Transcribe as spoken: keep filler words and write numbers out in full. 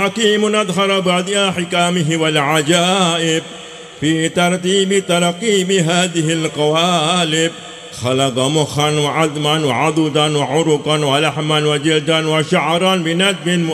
حكيم أظهر بديع حكامه والعجائب في ترتيب ترقيب هذه القوالب. خلق مخا وعظما وعضدا وعرقا ولحما وجلدا وشعرا بندب